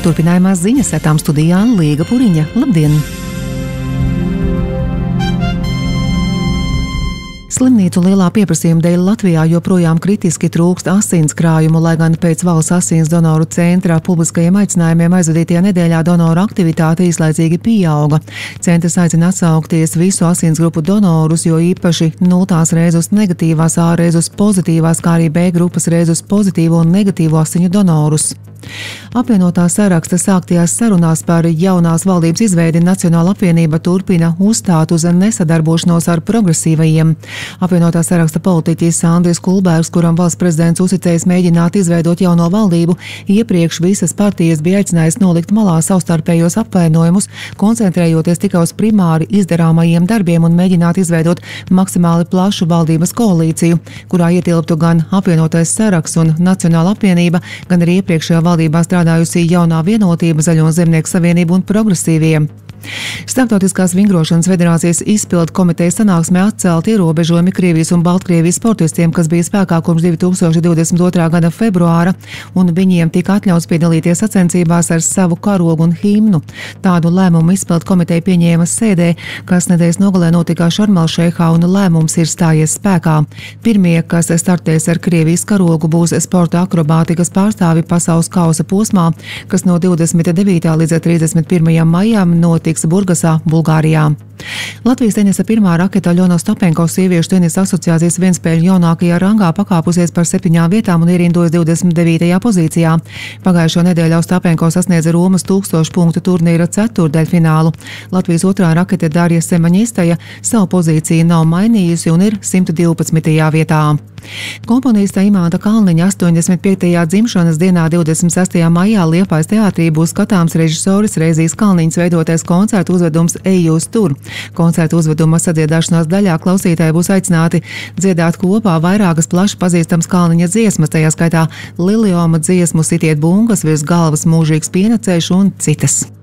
Turpinājumā ziņas ar studijā Līga Puriņa. Labdien! Slimnīcu lielā pieprasījuma dēļ Latvijā joprojām kritiski trūkst asinskrājumu, lai gan pēc valsts asins donoru centra publiskajiem aicinājumiem aizvadītajā nedēļā donoru aktivitāte īslaicīgi pieauga. Centrs aicina atsaukties visu asinsgrupu donorus, jo īpaši 0 reizes negatīvās, A reizes pozitīvās, kā arī B grupas reizes pozitīvo un negatīvo asiņu donorus. Apvienotā saraksta sāktajās sarunās par jaunās valdības izveidi Nacionāla apvienība turpina uzstāt uz nesadarbošanos ar progresīvajiem. Apvienotā saraksta politiķis Andris Kulbergs, kuram valsts prezidents uzticējis mēģināt izveidot jauno valdību, iepriekš visas partijas bija aicinājis nolikt malā savstarpējos apvainojumus, koncentrējoties tikai uz primāri izdarāmajiem darbiem un mēģināt izveidot maksimāli plašu valdības koalīciju, kurā ietilptu gan apvienotais saraksts un Nacionāla apvienība, gan arī iepriekšējā valdībā strādājusi jaunā vienotība, Zaļo un Zemnieku savienība un progresīvie. Starptautiskās vingrošanas federācijas izpildu komitejas sanāksmē atcelt ierobežojumi Krievijas un Baltkrievijas sportistiem, kas bija spēkā kopš 2022. gada februāra, un viņiem tika atļauts piedalīties sacensībās ar savu karogu un himnu. Tādu lēmumu izpildu komiteja pieņēma sēdē, kas nedēļas nogalē notika Šarmelšeikhā, un lēmums ir stājies spēkā. Pirmie, kas startēs ar Krievijas karogu, būs sporta akrobātikas pārstāvi pasaules kausa posmā, kas no 29. līdz 31. maijam notiks Burgasā, Bulgārijā. Latvijas tenisa pirmā raketa Aļona Ostapenko sieviešu tenisa asociācijas vienspēļu jaunākajā rangā pakāpusies par 7 vietām un ierindojas 29. pozīcijā. Pagājušo nedēļu Ostapenko sasniedza Romas 1000 punktu turnīra ceturtdaļfinālu. Latvijas otrā rakete Darja Semaņistaja savu pozīciju nav mainījusi un ir 112. vietā. Komponista Imanta Kalniņa 85. dzimšanas dienā 26. maijā Liepājas teātrī būs skatāms režisoris Reizijas Kalniņas veidotais koncertu uzvedums Ej jūs tur. Koncertu uzveduma sadziedāšanās daļā klausītāji būs aicināti dziedāt kopā vairākas plaši pazīstams Kalniņa dziesmas, tajā skaitā Lilioma dziesmu Sitiet bungas, virs galvas mūžīgs piena ceļš un citas.